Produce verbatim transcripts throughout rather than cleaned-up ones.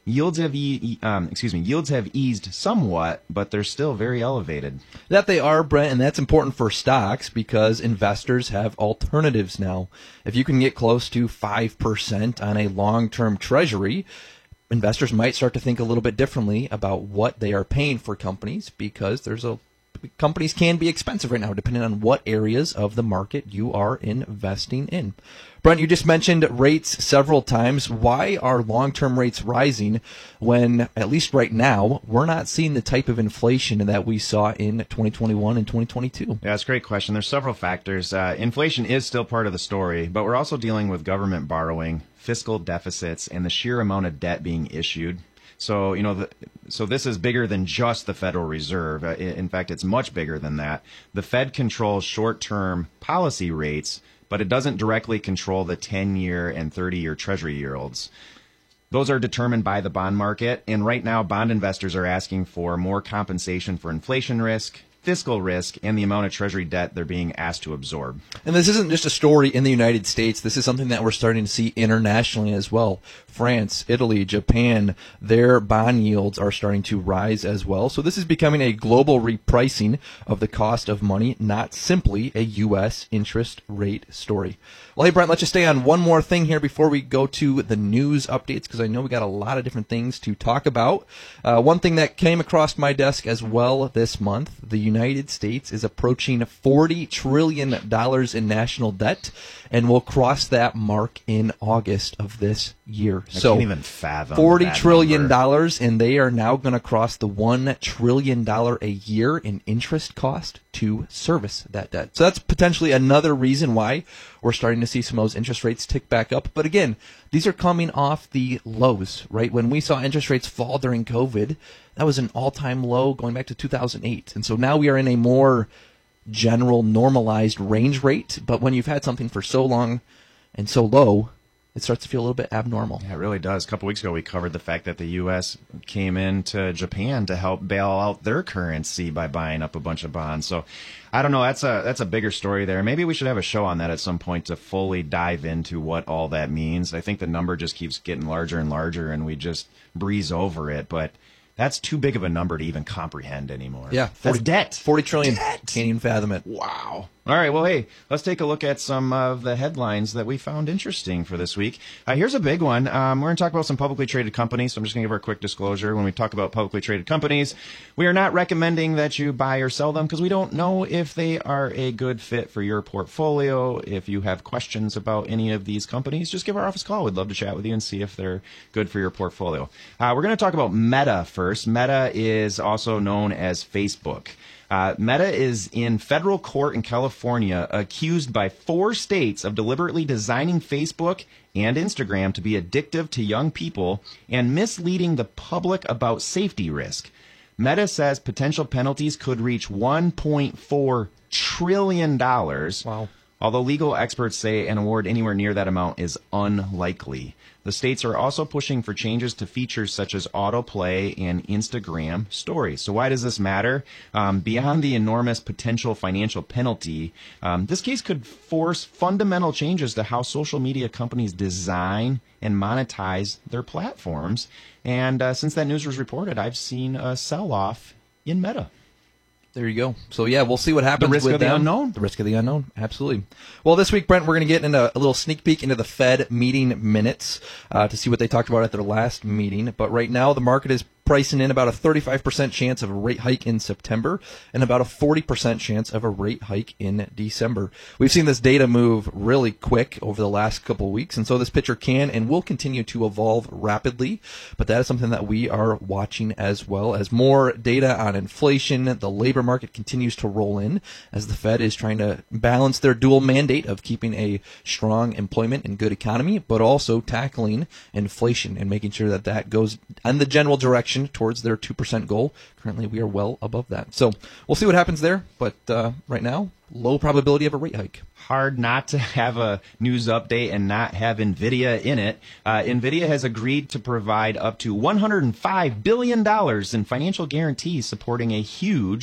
yields have e- um, excuse me, yields have eased somewhat, but they're still very elevated. That they are, Brent, and that's important for stocks because investors have alternatives now. If you can get close to five percent on a long-term treasury, investors might start to think a little bit differently about what they are paying for companies because there's a companies can be expensive right now depending on what areas of the market you are investing in. Brent, you just mentioned rates several times. Why are long-term rates rising when, at least right now, we're not seeing the type of inflation that we saw in twenty twenty-one and twenty twenty-two? Yeah, that's a great question. There's several factors. Uh, inflation is still part of the story, but we're also dealing with government borrowing, fiscal deficits, and the sheer amount of debt being issued. So, you know, the, so this is bigger than just the Federal Reserve. Uh, in fact, it's much bigger than that. The Fed controls short-term policy rates, but it doesn't directly control the ten-year and thirty-year Treasury yields. Those are determined by the bond market, and right now bond investors are asking for more compensation for inflation risk, fiscal risk, and the amount of Treasury debt they're being asked to absorb. And this isn't just a story in the United States. This is something that we're starting to see internationally as well. France, Italy, Japan, their bond yields are starting to rise as well. So this is becoming a global repricing of the cost of money, not simply a U S interest rate story. Well, hey, Brent, let's just stay on one more thing here before we go to the news updates, because I know we got a lot of different things to talk about. Uh, one thing that came across my desk as well this month, the United States is approaching forty trillion dollars in national debt, and will cross that mark in August of this year. I so can't even fathom forty that trillion dollars, number. And they are now going to cross the one trillion dollars a year in interest cost to service that debt. So that's potentially another reason why we're starting to see some of those interest rates tick back up. But again, these are coming off the lows, right? When we saw interest rates fall during COVID, that was an all-time low going back to two thousand eight. And so now we are in a more general normalized range rate. But when you've had something for so long and so low, it starts to feel a little bit abnormal. Yeah, it really does. A couple weeks ago, we covered the fact that the U S came into Japan to help bail out their currency by buying up a bunch of bonds. So I don't know. That's a that's a bigger story there. Maybe we should have a show on that at some point to fully dive into what all that means. I think the number just keeps getting larger and larger, and we just breeze over it. But that's too big of a number to even comprehend anymore. Yeah, forty, that's debt. forty trillion. Debt. Can't even fathom it. Wow. All right, well, hey, let's take a look at some of the headlines that we found interesting for this week. Uh, here's a big one. Um, we're going to talk about some publicly traded companies, so I'm just going to give our quick disclosure. When we talk about publicly traded companies, we are not recommending that you buy or sell them because we don't know if they are a good fit for your portfolio. If you have questions about any of these companies, just give our office a call. We'd love to chat with you and see if they're good for your portfolio. Uh, we're going to talk about Meta first. Meta is also known as Facebook. Uh, Meta is in federal court in California, accused by four states of deliberately designing Facebook and Instagram to be addictive to young people and misleading the public about safety risk. Meta says potential penalties could reach one point four trillion dollars. Wow. Although legal experts say an award anywhere near that amount is unlikely. The states are also pushing for changes to features such as autoplay and Instagram stories. So why does this matter? Um, beyond the enormous potential financial penalty, um, this case could force fundamental changes to how social media companies design and monetize their platforms. And uh, since that news was reported, I've seen a sell-off in Meta. There you go. So, yeah, we'll see what happens The risk with of the them. unknown. The risk of the unknown. Absolutely. Well, this week, Brent, we're going to get into a little sneak peek into the Fed meeting minutes uh, to see what they talked about at their last meeting. But right now, the market is pricing in about a thirty-five percent chance of a rate hike in September and about a forty percent chance of a rate hike in December. We've seen this data move really quick over the last couple of weeks, and so this picture can and will continue to evolve rapidly, but that is something that we are watching as well as more data on inflation. The labor market continues to roll in as the Fed is trying to balance their dual mandate of keeping a strong employment and good economy, but also tackling inflation and making sure that that goes in the general direction towards their two percent goal. Currently, we are well above that. So we'll see what happens there. But uh, right now, low probability of a rate hike. Hard not to have a news update and not have NVIDIA in it. Uh, NVIDIA has agreed to provide up to one hundred five billion dollars in financial guarantees supporting a huge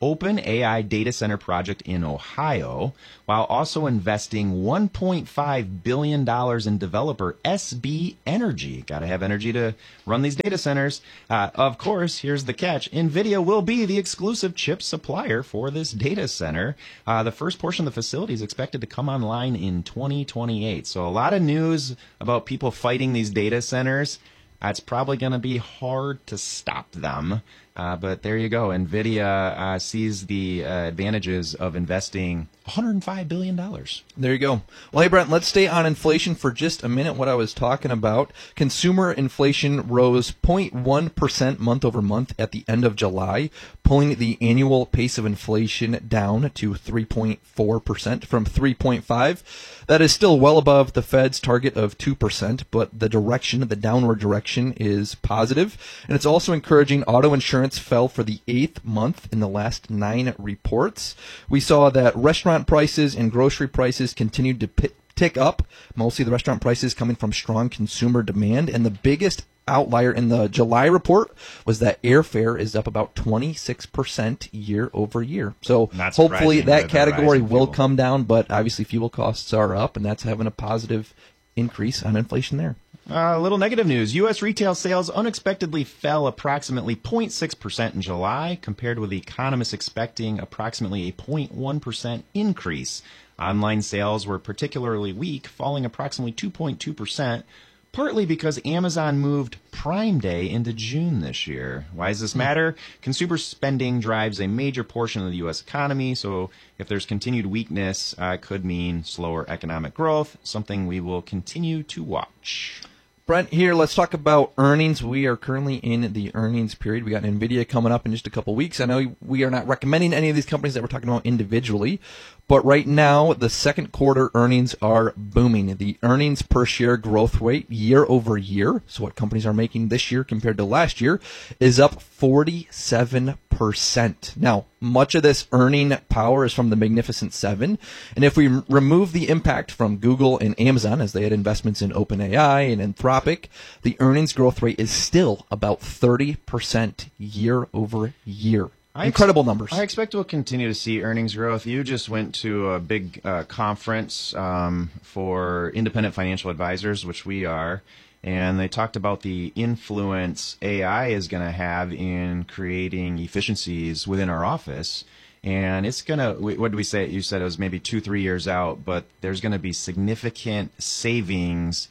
OpenAI data center project in Ohio, while also investing one point five billion dollars in developer S B Energy. Got to have energy to run these data centers. Uh, of course, here's the catch. NVIDIA will be the exclusive chip supplier for this data center. Uh, the first portion of the facility is expected to come online in twenty twenty-eight. So a lot of news about people fighting these data centers. Uh, it's probably going to be hard to stop them. Uh, but there you go. NVIDIA uh, sees the uh, advantages of investing one hundred five billion dollars. There you go. Well, hey, Brent, let's stay on inflation for just a minute. What I was talking about, consumer inflation rose zero point one percent month over month at the end of July, pulling the annual pace of inflation down to three point four percent from three point five. That is still well above the Fed's target of two percent, but the direction, the downward direction, is positive. And it's also encouraging. Auto insurance fell for the eighth month in the last nine reports. We saw that restaurant prices and grocery prices continued to p- tick up, mostly the restaurant prices coming from strong consumer demand. And the biggest outlier in the July report was that airfare is up about twenty-six percent year over year. So Not hopefully that category will fuel. come down, but obviously fuel costs are up, and that's having a positive increase on inflation there. A uh, little negative news. U S retail sales unexpectedly fell approximately zero point six percent in July, compared with economists expecting approximately a zero point one percent increase. Online sales were particularly weak, falling approximately two point two percent, partly because Amazon moved Prime Day into June this year. Why does this matter? Consumer spending drives a major portion of the U S economy, so if there's continued weakness, uh, it could mean slower economic growth, something we will continue to watch. Brent, here, let's talk about earnings. We are currently in the earnings period. We got NVIDIA coming up in just a couple weeks. I know we are not recommending any of these companies that we're talking about individually, but right now, the second quarter earnings are booming. The earnings per share growth rate year over year, so what companies are making this year compared to last year, is up forty-seven percent. Now, much of this earning power is from the Magnificent Seven, and if we r- remove the impact from Google and Amazon, as they had investments in OpenAI and Anthropic, the earnings growth rate is still about thirty percent year over year. I Incredible ex- numbers. I expect we'll continue to see earnings growth. You just went to a big uh, conference um, for independent financial advisors, which we are, and they talked about the influence A I is going to have in creating efficiencies within our office. And it's going to, what did we say? You said it was maybe two, three years out, but there's going to be significant savings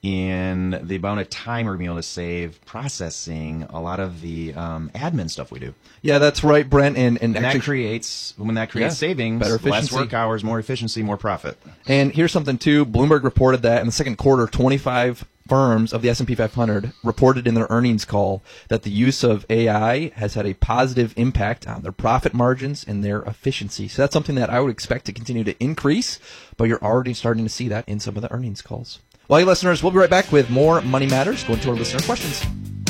in the amount of time we're going to be able to save processing a lot of the um, admin stuff we do. Yeah, that's right, Brent. And, and, And actually, that creates, when that creates Yeah, savings, better less efficiency. work hours, more efficiency, more profit. And here's something, too. Bloomberg reported that in the second quarter, twenty-five firms of the S and P five hundred reported in their earnings call that the use of A I has had a positive impact on their profit margins and their efficiency. So that's something that I would expect to continue to increase, but you're already starting to see that in some of the earnings calls. Well, hey, listeners, we'll be right back with more Money Matters. Going to our listener questions.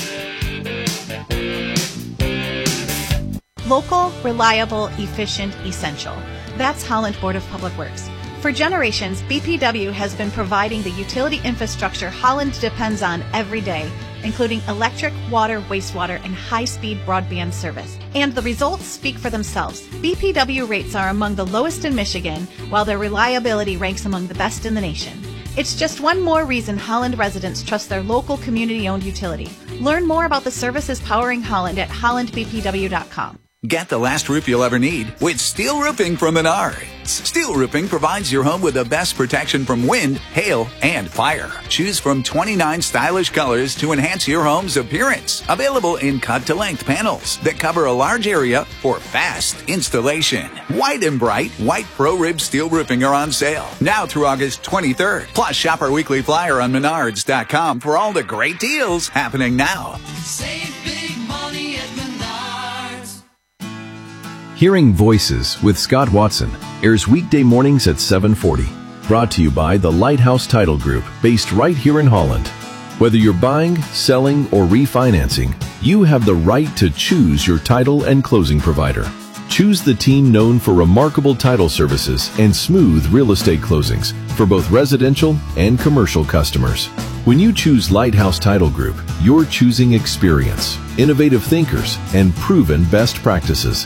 Local, reliable, efficient, essential. That's Holland Board of Public Works. For generations, B P W has been providing the utility infrastructure Holland depends on every day, including electric, water, wastewater, and high-speed broadband service. And the results speak for themselves. B P W rates are among the lowest in Michigan, while their reliability ranks among the best in the nation. It's just one more reason Holland residents trust their local community-owned utility. Learn more about the services powering Holland at holland b p w dot com. Get the last roof you'll ever need with Steel Roofing from Menards. Steel Roofing provides your home with the best protection from wind, hail, and fire. Choose from twenty-nine stylish colors to enhance your home's appearance. Available in cut-to-length panels that cover a large area for fast installation. White and bright, white pro-rib steel roofing are on sale now through August twenty-third. Plus, shop our weekly flyer on menards dot com for all the great deals happening now. Save big money at Menards. Hearing Voices with Scott Watson airs weekday mornings at seven forty. Brought to you by the Lighthouse Title Group, based right here in Holland. Whether you're buying, selling, or refinancing, you have the right to choose your title and closing provider. Choose the team known for remarkable title services and smooth real estate closings for both residential and commercial customers. When you choose Lighthouse Title Group, you're choosing experience, innovative thinkers, and proven best practices.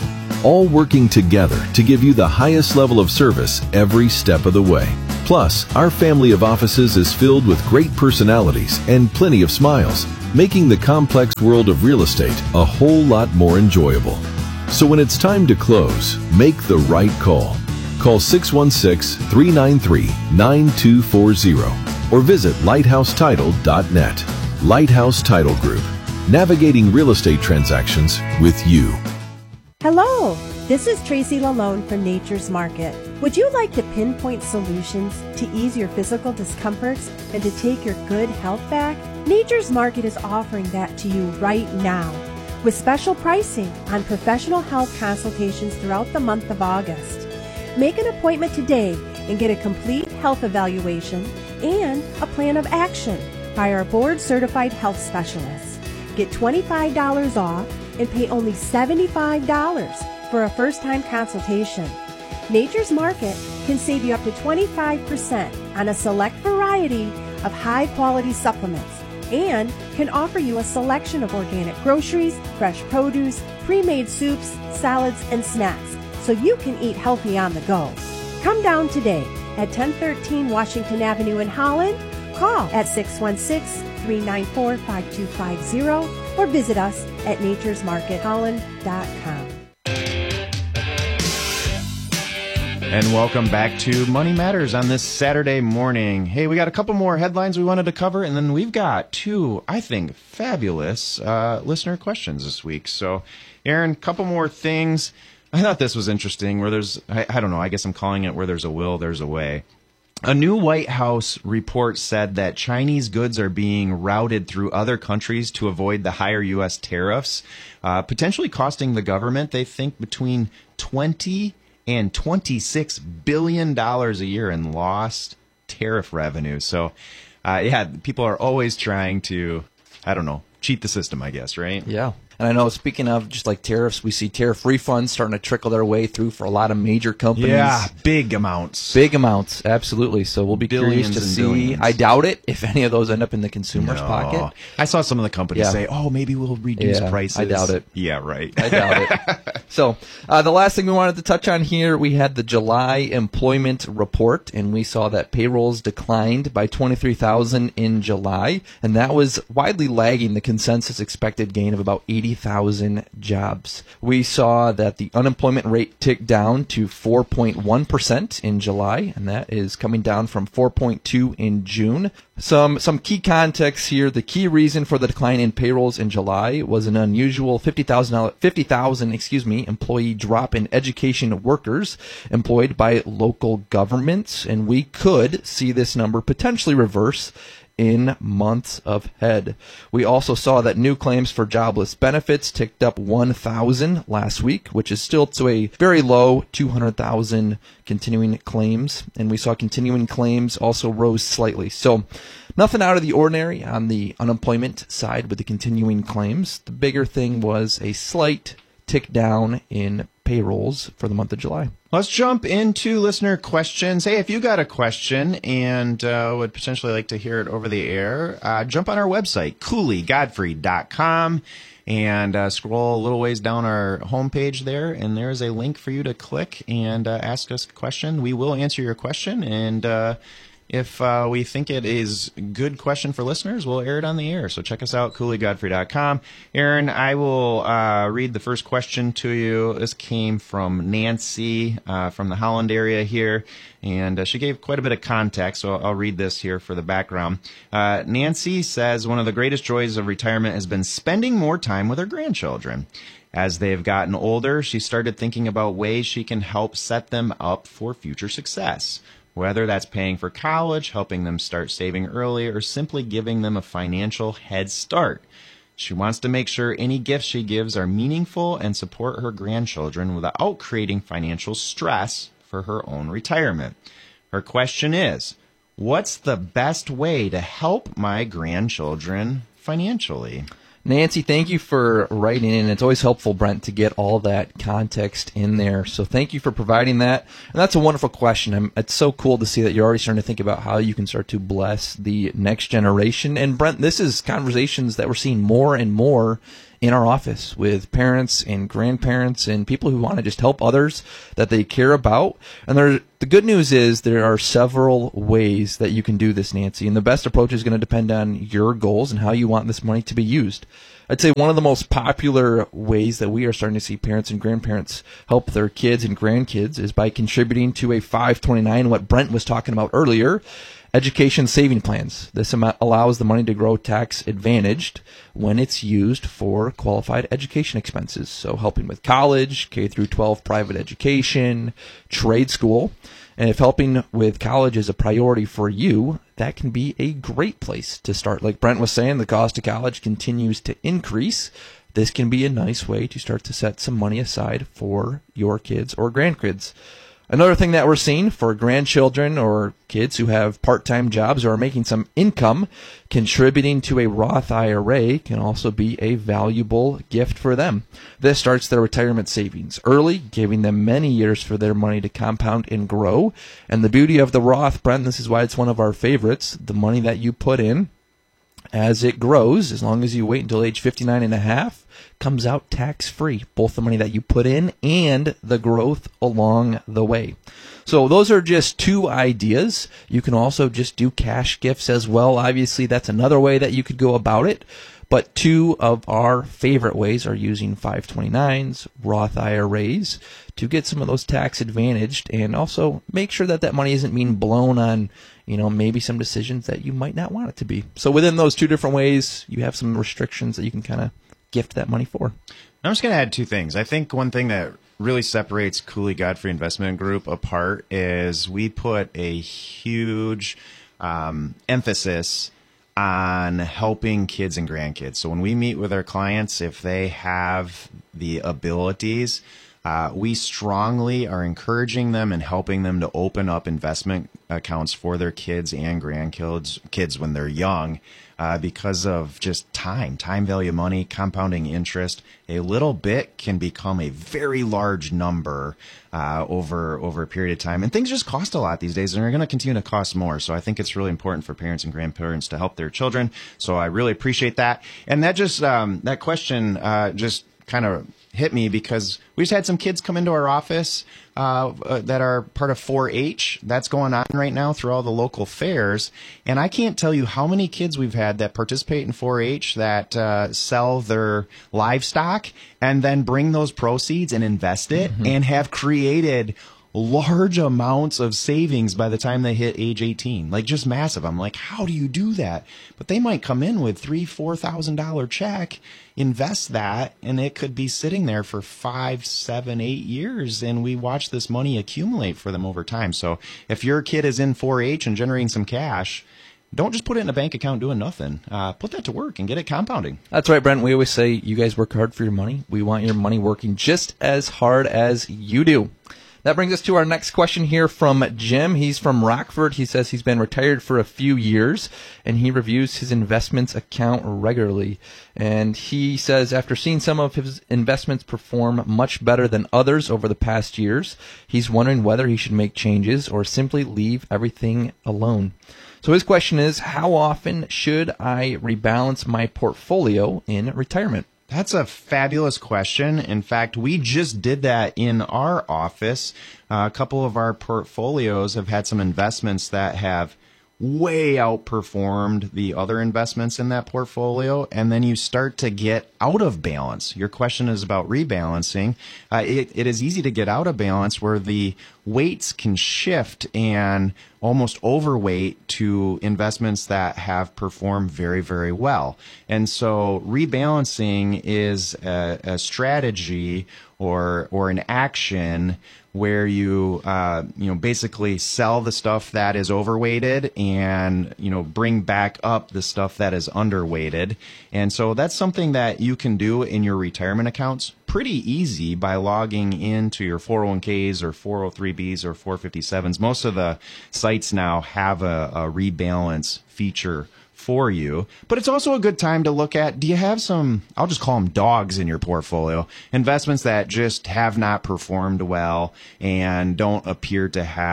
all working together to give you the highest level of service every step of the way. Plus, our family of offices is filled with great personalities and plenty of smiles, making the complex world of real estate a whole lot more enjoyable. So when it's time to close, make the right call. Call six one six, three nine three, nine two four zero or visit lighthouse title dot net. Lighthouse Title Group, navigating real estate transactions with you. Hello, this is Tracy Lalone from Nature's Market. Would you like to pinpoint solutions to ease your physical discomforts and to take your good health back? Nature's Market is offering that to you right now with special pricing on professional health consultations throughout the month of August. Make an appointment today and get a complete health evaluation and a plan of action by our board-certified health specialists. Get twenty-five dollars off and pay only seventy-five dollars for a first-time consultation. Nature's Market can save you up to twenty-five percent on a select variety of high-quality supplements and can offer you a selection of organic groceries, fresh produce, pre-made soups, salads, and snacks so you can eat healthy on the go. Come down today at ten thirteen Washington Avenue in Holland. Call at six one six, three nine four, five two five zero or visit us at natures market holland dot com. And welcome back to Money Matters on this Saturday morning. Hey, we got a couple more headlines we wanted to cover, and then we've got two, I think, fabulous uh, listener questions this week. So, Aaron, a couple more things. I thought this was interesting, where there's, I, I don't know, I guess I'm calling it where there's a will, there's a way. A new White House report said that Chinese goods are being routed through other countries to avoid the higher U S tariffs, uh, potentially costing the government, they think, between twenty and twenty-six billion dollars a year in lost tariff revenue. So, uh, yeah, people are always trying to, I don't know, cheat the system, I guess, right? Yeah. And I know, speaking of just like tariffs, we see tariff refunds starting to trickle their way through for a lot of major companies. Yeah, big amounts. Big amounts, absolutely. So we'll be Billions curious to and see. billions. I doubt it if any of those end up in the consumer's No. pocket. I saw some of the companies Yeah. say, oh, maybe we'll reduce Yeah, prices. I doubt it. Yeah, right. I doubt it. So uh, the last thing we wanted to touch on here, we had the July employment report, and we saw that payrolls declined by twenty-three thousand in July, and that was widely lagging the consensus expected gain of about eighty thousand jobs. We saw that the unemployment rate ticked down to four point one percent in July, and that is coming down from four point two in June. Some some key context here. The key reason for the decline in payrolls in July was an unusual fifty thousand fifty thousand, excuse me, employee drop in education workers employed by local governments, and we could see this number potentially reverse in months ahead. We also saw that new claims for jobless benefits ticked up one thousand last week, which is still to a very low two hundred thousand continuing claims. And we saw continuing claims also rose slightly. So nothing out of the ordinary on the unemployment side with the continuing claims. The bigger thing was a slight tick down in payrolls for the month of July. Let's jump into listener questions. Hey, if you got a question and uh, would potentially like to hear it over the air, uh, jump on our website, cooley godfrey dot com, and uh, scroll a little ways down our homepage there, and there's a link for you to click and uh, ask us a question. We will answer your question, and uh, if uh, we think it is a good question for listeners, we'll air it on the air. So check us out, cooley godfrey dot com. Aaron, I will uh, read the first question to you. This came from Nancy uh, from the Holland area here, and uh, she gave quite a bit of context, so I'll read this here for the background. Uh, Nancy says, one of the greatest joys of retirement has been spending more time with her grandchildren. As they have gotten older, she started thinking about ways she can help set them up for future success. Whether that's paying for college, helping them start saving early, or simply giving them a financial head start. She wants to make sure any gifts she gives are meaningful and support her grandchildren without creating financial stress for her own retirement. Her question is, what's the best way to help my grandchildren financially? Nancy, thank you for writing in. It's always helpful, Brent, to get all that context in there. So thank you for providing that. And that's a wonderful question. I'm, it's so cool to see that you're already starting to think about how you can start to bless the next generation. And Brent, this is conversations that we're seeing more and more in our office with parents and grandparents and people who want to just help others that they care about. And there, the good news is there are several ways that you can do this, Nancy. And the best approach is going to depend on your goals and how you want this money to be used. I'd say one of the most popular ways that we are starting to see parents and grandparents help their kids and grandkids is by contributing to a five twenty-nine, what Brent was talking about earlier, education saving plans. This am- allows the money to grow tax advantaged when it's used for qualified education expenses. So helping with college, K through twelve private education, trade school. And if helping with college is a priority for you, that can be a great place to start. Like Brent was saying, the cost of college continues to increase. This can be a nice way to start to set some money aside for your kids or grandkids. Another thing that we're seeing for grandchildren or kids who have part-time jobs or are making some income, contributing to a Roth I R A can also be a valuable gift for them. This starts their retirement savings early, giving them many years for their money to compound and grow. And the beauty of the Roth, Brent, this is why it's one of our favorites, the money that you put in as it grows, as long as you wait until age fifty-nine and a half, comes out tax-free, both the money that you put in and the growth along the way. So those are just two ideas. You can also just do cash gifts as well. Obviously, that's another way that you could go about it. But two of our favorite ways are using five twenty-nines, Roth I R As, to get some of those tax advantaged and also make sure that that money isn't being blown on, you know, maybe some decisions that you might not want it to be. So within those two different ways, you have some restrictions that you can kind of gift that money for. I'm just going to add two things. I think one thing that really separates Cooley Godfrey Investment Group apart is we put a huge um, emphasis on helping kids and grandkids. So when we meet with our clients, if they have the abilities, uh, we strongly are encouraging them and helping them to open up investment accounts for their kids and grandkids kids when they're young. Uh, because of just time, time value of money, compounding interest, a little bit can become a very large number uh, over over a period of time. And things just cost a lot these days, and they're going to continue to cost more. So I think it's really important for parents and grandparents to help their children. So I really appreciate that. And that just um, that question uh, just kind of hit me because we just had some kids come into our office uh, uh, that are part of four H. That's going on right now through all the local fairs. And I can't tell you how many kids we've had that participate in four H that uh, sell their livestock and then bring those proceeds and invest it mm-hmm. and have created large amounts of savings by the time they hit age eighteen, like just massive. I'm like, how do you do that? But they might come in with three, four thousand dollar check, invest that, and it could be sitting there for five, seven, eight years, and we watch this money accumulate for them over time. So if your kid is in four H and generating some cash, don't just put it in a bank account doing nothing. Uh, put that to work and get it compounding. That's right, Brent. We always say you guys work hard for your money. We want your money working just as hard as you do. That brings us to our next question here from Jim. He's from Rockford. He says he's been retired for a few years, and he reviews his investments account regularly. And he says after seeing some of his investments perform much better than others over the past years, he's wondering whether he should make changes or simply leave everything alone. So his question is, how often should I rebalance my portfolio in retirement? That's a fabulous question. In fact, we just did that in our office. Uh, a couple of our portfolios have had some investments that have way outperformed the other investments in that portfolio, and then you start to get out of balance. Your question is about rebalancing. Uh, it, it is easy to get out of balance where the weights can shift and almost overweight to investments that have performed very, very well. And so rebalancing is a, a strategy or or an action where you uh, you know basically sell the stuff that is overweighted and you know bring back up the stuff that is underweighted. And so that's something that you can do in your retirement accounts pretty easy by logging into your four oh one k's or four oh three b's or four fifty-sevens. Most of the sites now have a, a rebalance feature for you, but it's also a good time to look at, do you have some, I'll just call them dogs in your portfolio, investments that just have not performed well and don't appear to have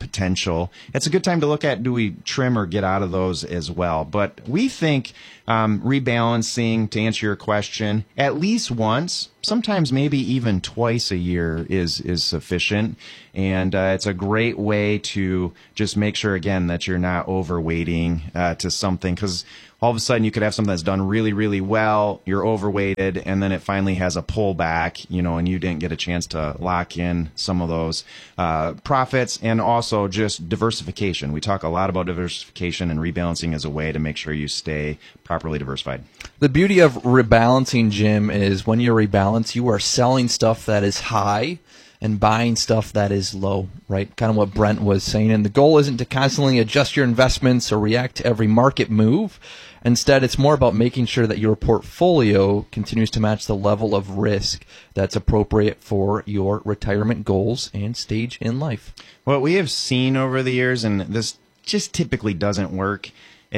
potential, it's a good time to look at, do we trim or get out of those as well? But we think um, rebalancing, to answer your question, at least once, sometimes maybe even twice a year is is sufficient. And uh, it's a great way to just make sure, again, that you're not overweighting uh, to something, because all of a sudden you could have something that's done really, really well, you're overweighted, and then it finally has a pullback, you know, and you didn't get a chance to lock in some of those uh, profits. And also just diversification. We talk a lot about diversification, and rebalancing as a way to make sure you stay properly diversified. The beauty of rebalancing, Jim, is when you rebalance, you are selling stuff that is high and buying stuff that is low, right? Kind of what Brent was saying. And the goal isn't to constantly adjust your investments or react to every market move. Instead, it's more about making sure that your portfolio continues to match the level of risk that's appropriate for your retirement goals and stage in life. What we have seen over the years, and this just typically doesn't work,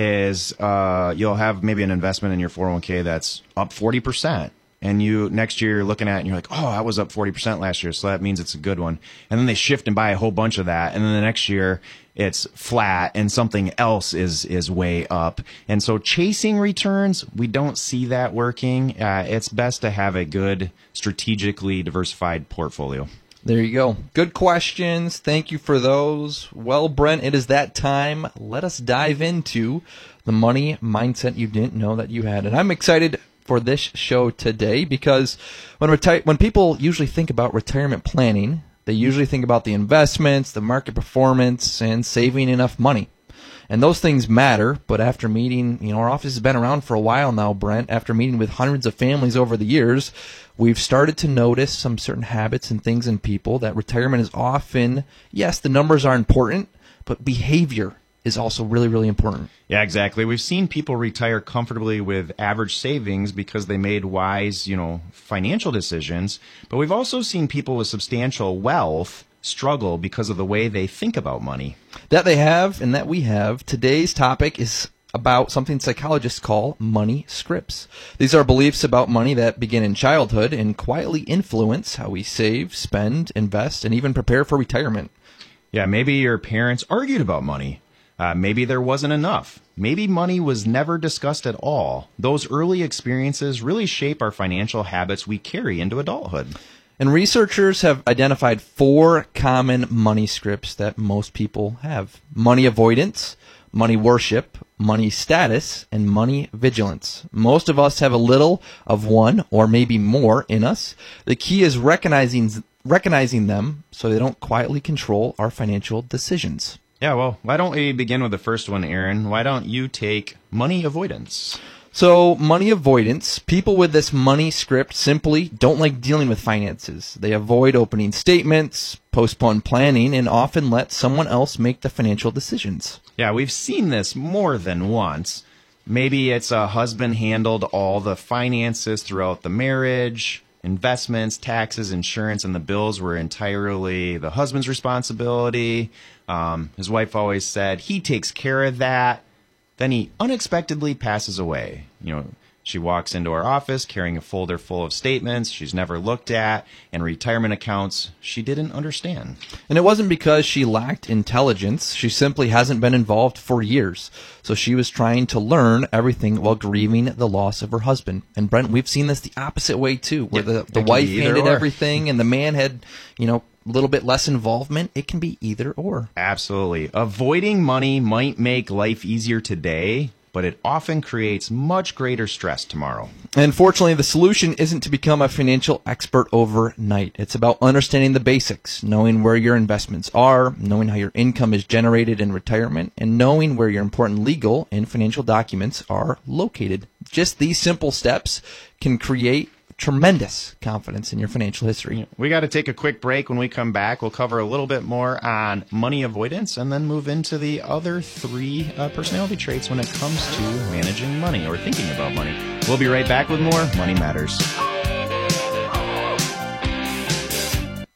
is uh, you'll have maybe an investment in your four oh one k that's up forty percent. And you next year you're looking at it and you're like, oh, I was up forty percent last year, so that means it's a good one. And then they shift and buy a whole bunch of that. And then the next year it's flat and something else is is way up. And so chasing returns, we don't see that working. Uh, it's best to have a good, strategically diversified portfolio. There you go. Good questions. Thank you for those. Well, Brent, it is that time. Let us dive into the money mindset you didn't know that you had. And I'm excited for this show today because when reti- when people usually think about retirement planning, they usually think about the investments, the market performance, and saving enough money. And those things matter, but after meeting, you know, our office has been around for a while now, Brent. After meeting with hundreds of families over the years, we've started to notice some certain habits and things in people that retirement is often, yes, the numbers are important, but behavior is also really, really important. Yeah, exactly. We've seen people retire comfortably with average savings because they made wise, you know, financial decisions. But we've also seen people with substantial wealth struggle because of the way they think about money. That they have and that we have. Today's topic is about something psychologists call money scripts. These are beliefs about money that begin in childhood and quietly influence how we save, spend, invest, and even prepare for retirement. Yeah, maybe your parents argued about money. Uh, maybe there wasn't enough. Maybe money was never discussed at all. Those early experiences really shape our financial habits we carry into adulthood. And researchers have identified four common money scripts that most people have: money avoidance, money worship, money status, and money vigilance. Most of us have a little of one or maybe more in us. The key is recognizing recognizing them so they don't quietly control our financial decisions. Yeah, well, why don't we begin with the first one, Aaron? Why don't you take money avoidance? So, money avoidance, people with this money script simply don't like dealing with finances. They avoid opening statements, postpone planning, and often let someone else make the financial decisions. Yeah, we've seen this more than once. Maybe it's a husband handled all the finances throughout the marriage. Investments, taxes, insurance, and the bills were entirely the husband's responsibility. Um, his wife always said he takes care of that. Then he unexpectedly passes away. You know, she walks into our office carrying a folder full of statements she's never looked at and retirement accounts she didn't understand. And it wasn't because she lacked intelligence. She simply hasn't been involved for years. So she was trying to learn everything while grieving the loss of her husband. And Brent, we've seen this the opposite way too, where Yeah, the, the it can wife be either handed or. everything and the man had, you know, a little bit less involvement. It can be either or. Absolutely. Avoiding money might make life easier today, but it often creates much greater stress tomorrow. And fortunately, the solution isn't to become a financial expert overnight. It's about understanding the basics, knowing where your investments are, knowing how your income is generated in retirement, and knowing where your important legal and financial documents are located. Just these simple steps can create tremendous confidence in your financial history. We got to take a quick break. When we come back, we'll cover a little bit more on money avoidance and then move into the other three uh, personality traits when it comes to managing money or thinking about money. We'll be right back with more Money Matters. Phew!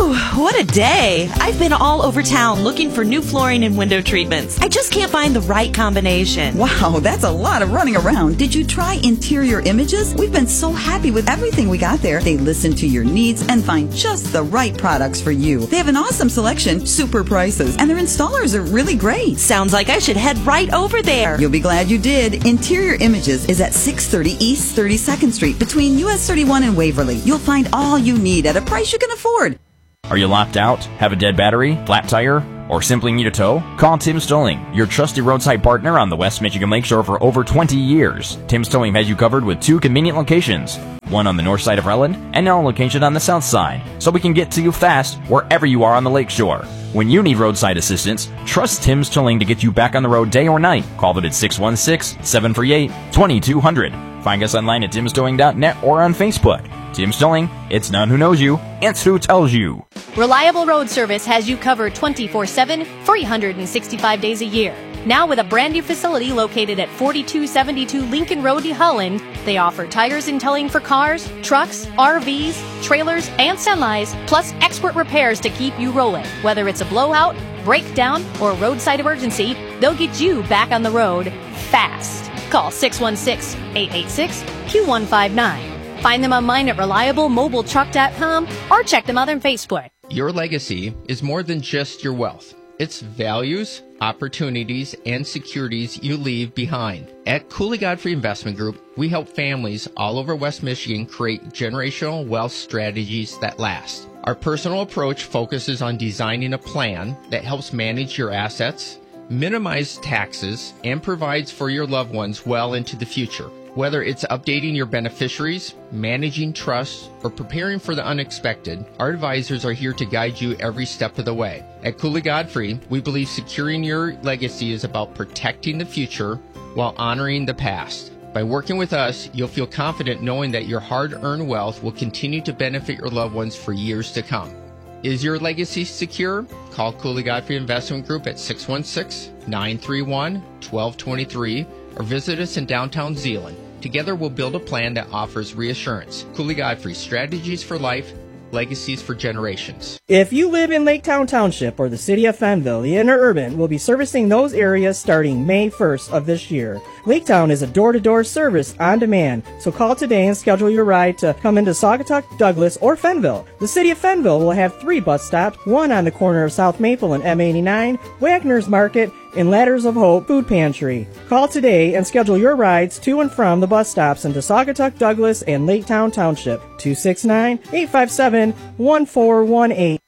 Whew, what a day. I've been all over town looking for new flooring and window treatments. I just can't find the right combination. Wow, that's a lot of running around. Did you try Interior Images? We've been so happy with everything we got there. They listen to your needs and find just the right products for you. They have an awesome selection, super prices, and their installers are really great. Sounds like I should head right over there. You'll be glad you did. Interior Images is at six thirty East thirty-second Street between U S thirty-one and Waverly. You'll find all you need at a price you can afford. Are you locked out, have a dead battery, flat tire, or simply need a tow? Call Tim's Towing, your trusted roadside partner on the West Michigan Lakeshore for over twenty years. Tim's Towing has you covered with two convenient locations, one on the north side of Relland and another location on the south side, so we can get to you fast wherever you are on the lakeshore. When you need roadside assistance, trust Tim's Towing to get you back on the road day or night. Call them at six one six, seven three eight, two two zero zero. Find us online at tims towing dot net or on Facebook. Tim's Towing, it's none who knows you, it's who tells you. Reliable Road Service has you covered twenty-four seven, three hundred sixty-five days a year. Now with a brand new facility located at forty-two seventy-two Lincoln Road in Holland, they offer tires and towing for cars, trucks, R Vs, trailers, and semis, plus expert repairs to keep you rolling. Whether it's a blowout, breakdown, or roadside emergency, they'll get you back on the road fast. Call six one six, eight eight six, two one five nine. Find them online at reliable mobile truck dot com or check them out on Facebook. Your legacy is more than just your wealth. It's values, opportunities, and securities you leave behind. At Cooley Godfrey Investment Group, we help families all over West Michigan create generational wealth strategies that last. Our personal approach focuses on designing a plan that helps manage your assets, minimize taxes, and provides for your loved ones well into the future. Whether it's updating your beneficiaries, managing trusts, or preparing for the unexpected, our advisors are here to guide you every step of the way. At Cooley Godfrey, we believe securing your legacy is about protecting the future while honoring the past. By working with us, you'll feel confident knowing that your hard-earned wealth will continue to benefit your loved ones for years to come. Is your legacy secure? Call Cooley Godfrey Investment Group at six one six, nine three one, one two two three or visit us in downtown Zeeland. Together we'll build a plan that offers reassurance. Cooley Godfrey, strategies for life, legacies for generations. If you live in Laketown Township or the city of Fenville, the Interurban will be servicing those areas starting May first of this year. Laketown is a door-to-door service on demand, so call today and schedule your ride to come into Saugatuck, Douglas, or Fenville. The city of Fenville will have three bus stops, one on the corner of South Maple and M eighty-nine, Wagner's Market, and Ladders of Hope Food Pantry. Call today and schedule your rides to and from the bus stops into Saugatuck, Douglas, and Laketown Township. two six nine, eight five seven, one four one eight.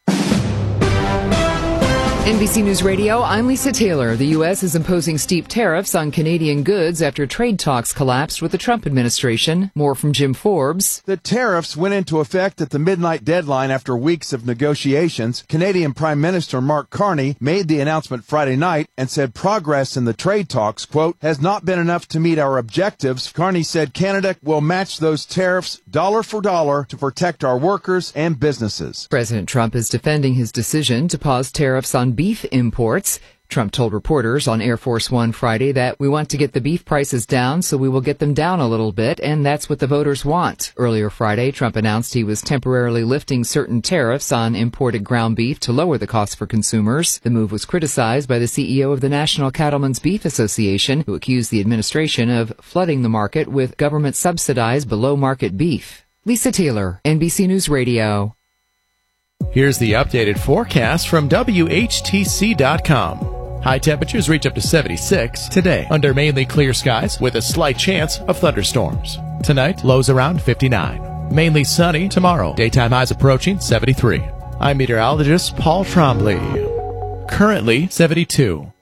N B C News Radio, I'm Lisa Taylor. The U S is imposing steep tariffs on Canadian goods after trade talks collapsed with the Trump administration. More from Jim Forbes. The tariffs went into effect at the midnight deadline after weeks of negotiations. Canadian Prime Minister Mark Carney made the announcement Friday night and said progress in the trade talks, quote, has not been enough to meet our objectives. Carney said Canada will match those tariffs dollar for dollar to protect our workers and businesses. President Trump is defending his decision to pause tariffs on beef imports. Trump told reporters on Air Force One Friday that we want to get the beef prices down, so we will get them down a little bit, and that's what the voters want. Earlier Friday, Trump announced he was temporarily lifting certain tariffs on imported ground beef to lower the cost for consumers. The move was criticized by the C E O of the National Cattlemen's Beef Association, who accused the administration of flooding the market with government-subsidized below-market beef. Lisa Taylor, N B C News Radio. Here's the updated forecast from W H T C dot com. High temperatures reach up to seventy-six today under mainly clear skies with a slight chance of thunderstorms. Tonight, lows around fifty-nine. Mainly sunny tomorrow. Daytime highs approaching seventy-three. I'm meteorologist Paul Trombley. Currently seventy-two.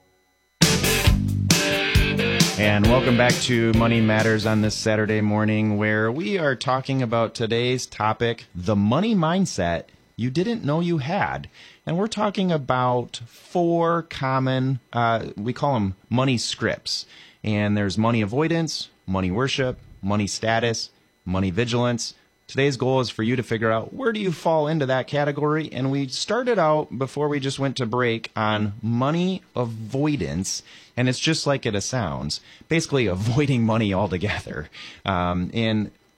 And welcome back to Money Matters on this Saturday morning, where we are talking about today's topic, the money mindset you didn't know you had. And we're talking about four common, uh, we call them money scripts. And there's money avoidance, money worship, money status, money vigilance. Today's goal is for you to figure out where do you fall into that category. And we started out before we just went to break on money avoidance. And it's just like it sounds, basically avoiding money altogether. Um, and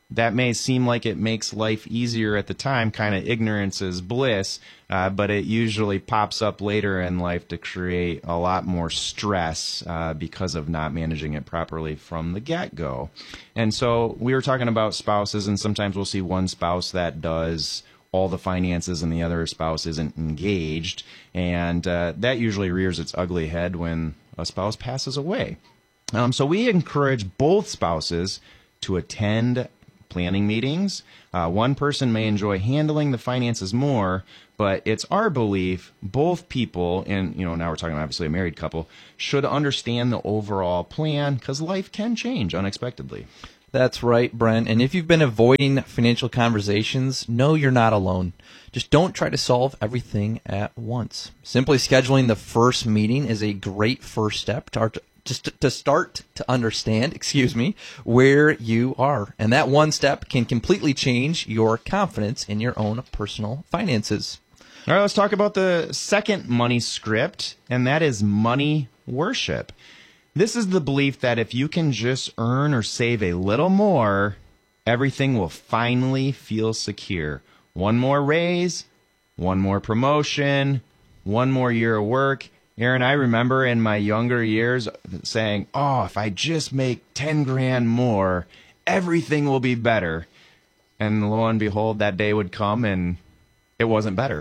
that may seem like it makes life easier at the time, kind of ignorance is bliss, uh, but it usually pops up later in life to create a lot more stress uh, because of not managing it properly from the get-go. And so we were talking about spouses, and sometimes we'll see one spouse that does all the finances and the other spouse isn't engaged, and uh, that usually rears its ugly head when a spouse passes away. Um, so we encourage both spouses to attend planning meetings. Uh, one person may enjoy handling the finances more, but it's our belief both people, and you know now we're talking obviously a married couple, should understand the overall plan because life can change unexpectedly. That's right, Brent. And if you've been avoiding financial conversations, know you're not alone. Just don't try to solve everything at once. Simply scheduling the first meeting is a great first step to, just to start to understand, excuse me, where you are. And that one step can completely change your confidence in your own personal finances. All right, let's talk about the second money script, and that is money worship. This is the belief that if you can just earn or save a little more, everything will finally feel secure. One more raise, one more promotion, one more year of work. Aaron, I remember in my younger years saying, oh, if I just make ten grand more, everything will be better. And lo and behold, that day would come and it wasn't better.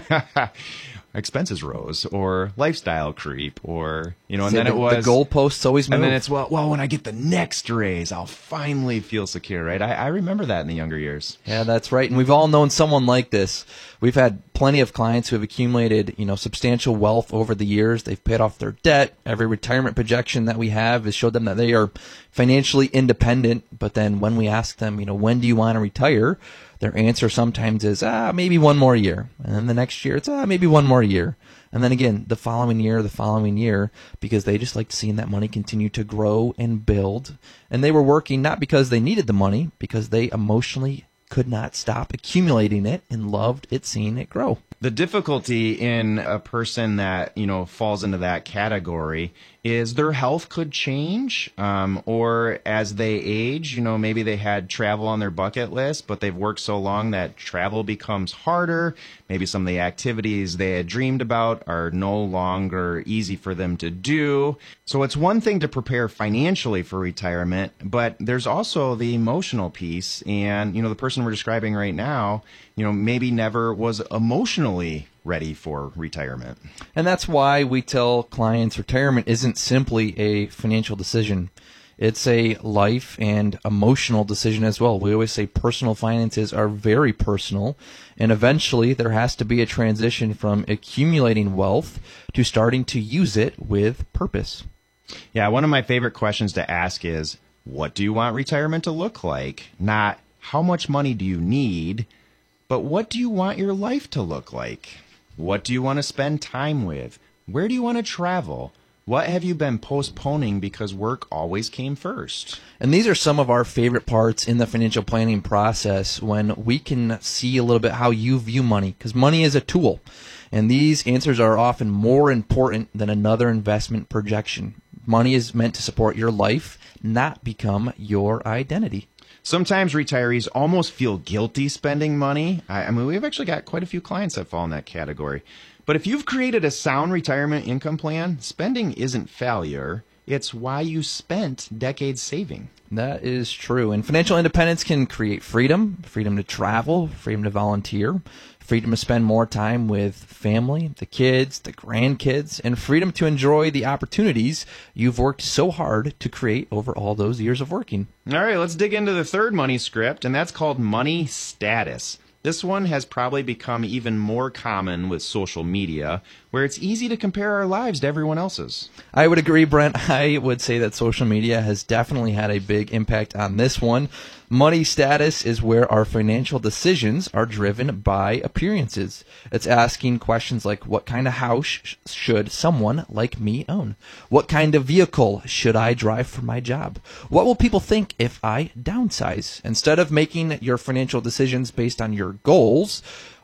Expenses rose, or lifestyle creep, or, you know, and See, then the, it was... The goalposts always move. And then it's, well, well, when I get the next raise, I'll finally feel secure, right? I, I remember that in the younger years. Yeah, that's right. And we've all known someone like this. We've had plenty of clients who have accumulated, you know, substantial wealth over the years. They've paid off their debt. Every retirement projection that we have has showed them that they are financially independent. But then when we ask them, you know, when do you want to retire? Their answer sometimes is, ah, maybe one more year. And then the next year, it's, ah, maybe one more year. And then again, the following year, the following year, because they just liked seeing that money continue to grow and build. And they were working not because they needed the money, because they emotionally could not stop accumulating it and loved it, seeing it grow. The difficulty in a person that, you know, falls into that category is their health could change, um, or as they age, you know, maybe they had travel on their bucket list, but they've worked so long that travel becomes harder. Maybe some of the activities they had dreamed about are no longer easy for them to do. So it's one thing to prepare financially for retirement, but there's also the emotional piece. And, you know, the person we're describing right now, you know, maybe never was emotionally ready for retirement. And that's why we tell clients retirement isn't simply a financial decision. It's a life and emotional decision as well. We always say personal finances are very personal, and eventually there has to be a transition from accumulating wealth to starting to use it with purpose. Yeah, one of my favorite questions to ask is, what do you want retirement to look like? Not how much money do you need, but what do you want your life to look like? What do you want to spend time with? Where do you want to travel? What have you been postponing because work always came first? And these are some of our favorite parts in the financial planning process, when we can see a little bit how you view money, because money is a tool. And these answers are often more important than another investment projection. Money is meant to support your life, not become your identity. Sometimes retirees almost feel guilty spending money. I, I mean, we've actually got quite a few clients that fall in that category. But if you've created a sound retirement income plan, spending isn't failure. It's why you spent decades saving. That is true. And financial independence can create freedom, freedom to travel, freedom to volunteer, freedom to spend more time with family, the kids, the grandkids, and freedom to enjoy the opportunities you've worked so hard to create over all those years of working. All right, let's dig into the third money script, and that's called money status. This one has probably become even more common with social media, where it's easy to compare our lives to everyone else's. I would agree, Brent. I would say that social media has definitely had a big impact on this one. Money status is where our financial decisions are driven by appearances. It's asking questions like, what kind of house sh- should someone like me own? What kind of vehicle should I drive for my job? What will people think if I downsize? Instead of making your financial decisions based on your goals,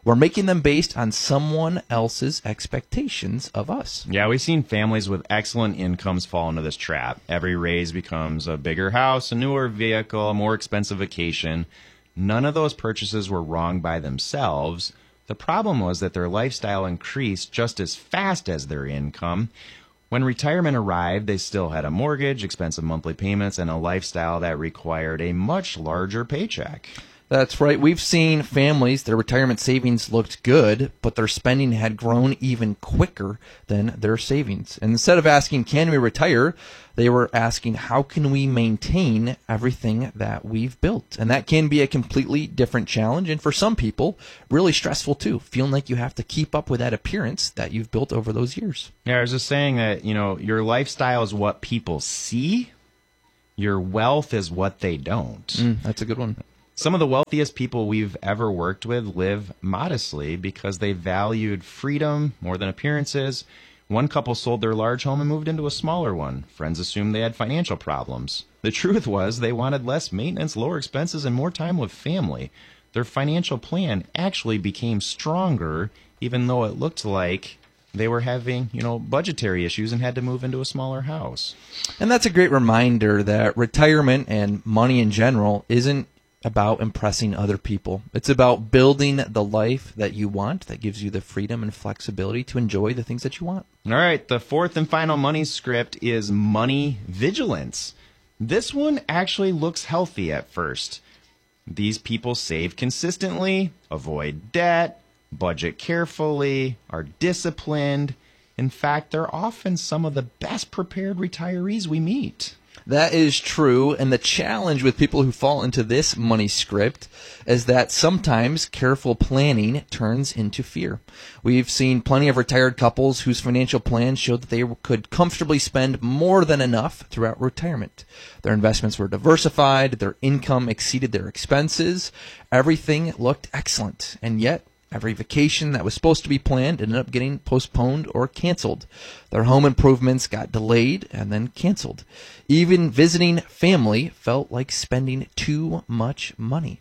We're making them based on someone else's expectations of us. Yeah, we've seen families with excellent incomes fall into this trap. Every raise becomes a bigger house, a newer vehicle, a more expensive vacation. None of those purchases were wrong by themselves. The problem was that their lifestyle increased just as fast as their income. When retirement arrived, they still had a mortgage, expensive monthly payments, and a lifestyle that required a much larger paycheck. That's right. We've seen families, their retirement savings looked good, but their spending had grown even quicker than their savings. And instead of asking, can we retire, they were asking, how can we maintain everything that we've built? And that can be a completely different challenge. And for some people, really stressful too, feeling like you have to keep up with that appearance that you've built over those years. Yeah, I was just saying that, you know, your lifestyle is what people see. Your wealth is what they don't. Mm, that's a good one. Some of the wealthiest people we've ever worked with live modestly because they valued freedom more than appearances. One couple sold their large home and moved into a smaller one. Friends assumed they had financial problems. The truth was they wanted less maintenance, lower expenses, and more time with family. Their financial plan actually became stronger, even though it looked like they were having, you know, budgetary issues and had to move into a smaller house. And that's a great reminder that retirement and money in general isn't about impressing other people. It's about building the life that you want, that gives you the freedom and flexibility to enjoy the things that you want. All right, the fourth and final money script is money vigilance. This one actually looks healthy at first. These people save consistently, avoid debt, budget carefully, are disciplined. In fact, they're often some of the best prepared retirees we meet. That is true, and the challenge with people who fall into this money script is that sometimes careful planning turns into fear. We've seen plenty of retired couples whose financial plans showed that they could comfortably spend more than enough throughout retirement. Their investments were diversified, their income exceeded their expenses, everything looked excellent, and yet every vacation that was supposed to be planned ended up getting postponed or canceled. Their home improvements got delayed and then canceled. Even visiting family felt like spending too much money.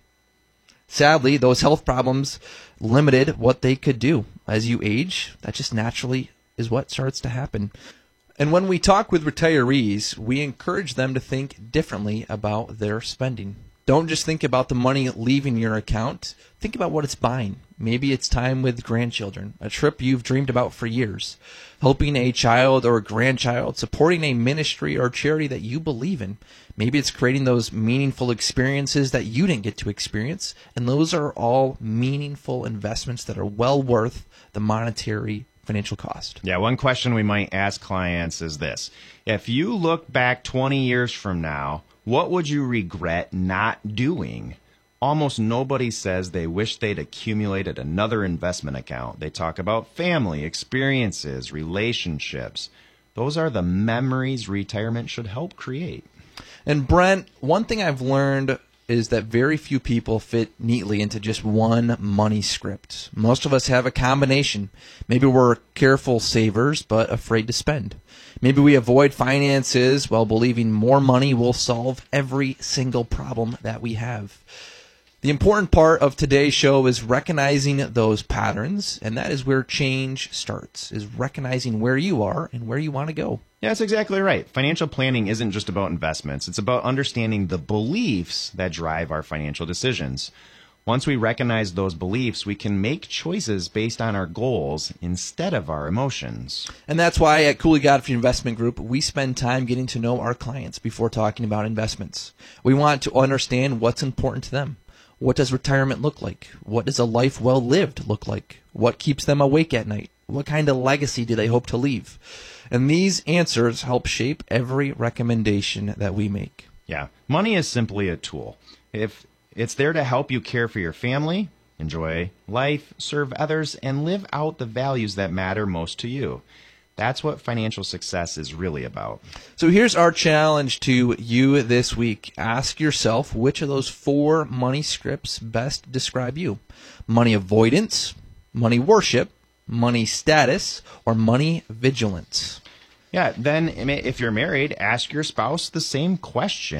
Sadly, those health problems limited what they could do. As you age, that just naturally is what starts to happen. And when we talk with retirees, we encourage them to think differently about their spending. Don't just think about the money leaving your account. Think about what it's buying. Maybe it's time with grandchildren, a trip you've dreamed about for years, helping a child or a grandchild, supporting a ministry or charity that you believe in. Maybe it's creating those meaningful experiences that you didn't get to experience, and those are all meaningful investments that are well worth the monetary financial cost. Yeah, one question we might ask clients is this. If you look back twenty years from now, what would you regret not doing? Almost nobody says they wish they'd accumulated another investment account. They talk about family, experiences, relationships. Those are the memories retirement should help create. And Brent, one thing I've learned is that very few people fit neatly into just one money script. Most of us have a combination. Maybe we're careful savers, but afraid to spend. Maybe we avoid finances while believing more money will solve every single problem that we have. The important part of today's show is recognizing those patterns, and that is where change starts, is recognizing where you are and where you want to go. Yeah, that's exactly right. Financial planning isn't just about investments. It's about understanding the beliefs that drive our financial decisions. Once we recognize those beliefs, we can make choices based on our goals instead of our emotions. And that's why at Cooley Godfrey Investment Group, we spend time getting to know our clients before talking about investments. We want to understand what's important to them. What does retirement look like? What does a life well lived look like? What keeps them awake at night? What kind of legacy do they hope to leave? And these answers help shape every recommendation that we make. Yeah, money is simply a tool. If it's there to help you care for your family, enjoy life, serve others, and live out the values that matter most to you. That's what financial success is really about. So here's our challenge to you this week. Ask yourself which of those four money scripts best describe you. Money avoidance, money worship, money status, or money vigilance. Yeah, then if you're married, ask your spouse the same question.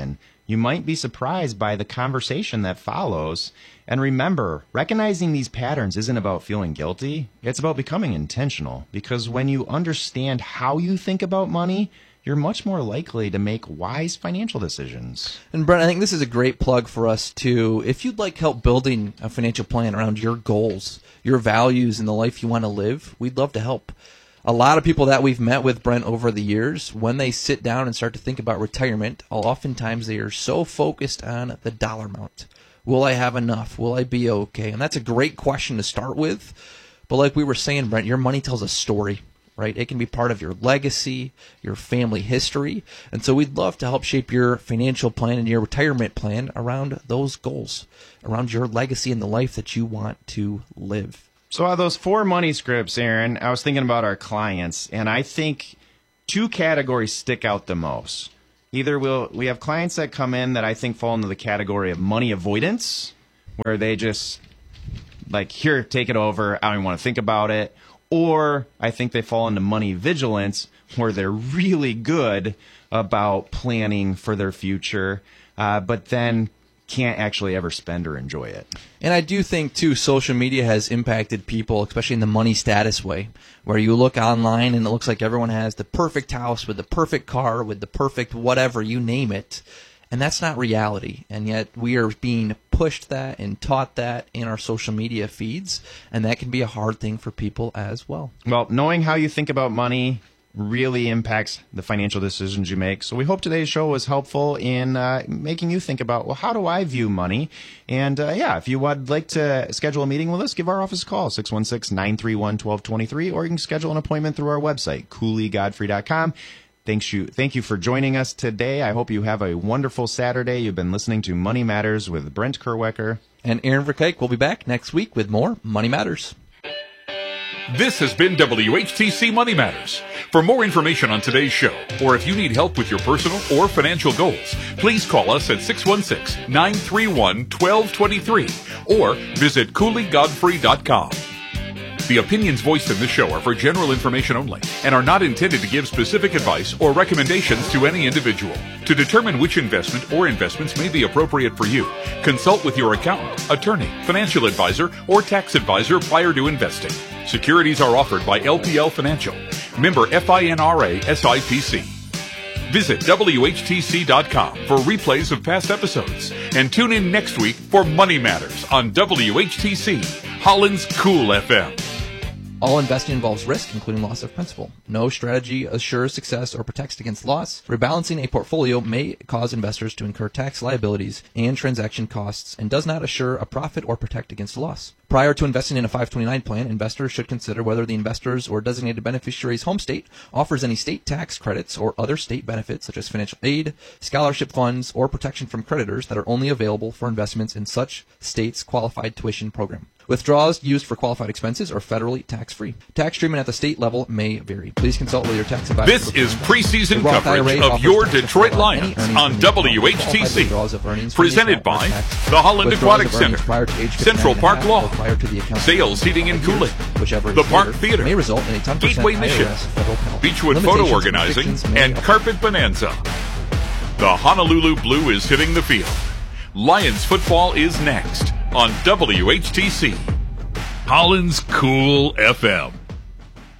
you might be surprised by the conversation that follows. And remember, recognizing these patterns isn't about feeling guilty. It's about becoming intentional, because when you understand how you think about money, you're much more likely to make wise financial decisions. And Brent, I think this is a great plug for us too. If you'd like help building a financial plan around your goals, your values, and the life you want to live, we'd love to help. A lot of people that we've met with, Brent, over the years, when they sit down and start to think about retirement, oftentimes they are so focused on the dollar amount. Will I have enough? Will I be okay? And that's a great question to start with. But like we were saying, Brent, your money tells a story, right? It can be part of your legacy, your family history. And so we'd love to help shape your financial plan and your retirement plan around those goals, around your legacy and the life that you want to live. So out of those four money scripts, Aaron, I was thinking about our clients, and I think two categories stick out the most. Either we'll, we have clients that come in that I think fall into the category of money avoidance, where they just, like, here, take it over, I don't even want to think about it. Or I think they fall into money vigilance, where they're really good about planning for their future, uh, but then can't actually ever spend or enjoy it. And I do think, too, social media has impacted people, especially in the money status way, where you look online and it looks like everyone has the perfect house with the perfect car with the perfect whatever, you name it. And that's not reality. And yet we are being pushed that and taught that in our social media feeds. And that can be a hard thing for people as well. Well, knowing how you think about money really impacts the financial decisions you make. So we hope today's show was helpful in uh, making you think about, well, how do I view money? And uh, yeah, if you would like to schedule a meeting with us, give our office a call, six one six, nine three one, one two two three, or you can schedule an appointment through our website, cooley godfrey dot com. Thanks you, thank you for joining us today. I hope you have a wonderful Saturday. You've been listening to Money Matters with Brent Kerwecker. And Aaron Verkijk will be back next week with more Money Matters. This has been W H T C Money Matters. For more information on today's show, or if you need help with your personal or financial goals, please call us at six one six, nine three one, one two two three or visit cooley godfrey dot com. The opinions voiced in this show are for general information only and are not intended to give specific advice or recommendations to any individual. To determine which investment or investments may be appropriate for you, consult with your accountant, attorney, financial advisor, or tax advisor prior to investing. Securities are offered by L P L Financial, member FINRA S I P C. Visit W H T C dot com for replays of past episodes and tune in next week for Money Matters on W H T C, Holland's Cool F M. All investing involves risk, including loss of principal. No strategy assures success or protects against loss. Rebalancing a portfolio may cause investors to incur tax liabilities and transaction costs and does not assure a profit or protect against loss. Prior to investing in a five twenty-nine plan, investors should consider whether the investor's or designated beneficiary's home state offers any state tax credits or other state benefits such as financial aid, scholarship funds, or protection from creditors that are only available for investments in such state's qualified tuition program. Withdrawals used for qualified expenses are federally tax-free. Tax treatment at the state level may vary. Please consult with your tax advisor. This is preseason coverage of your Detroit Lions on W H T C, presented by the Holland Aquatic Center, Central Park Law, Sales Heating and Cooling, the Park Theater, Gateway Mission, Beechwood Photo Organizing, and Carpet Bonanza. The Honolulu Blue is hitting the field. Lions football is next on W H T C, Holland's Cool F M.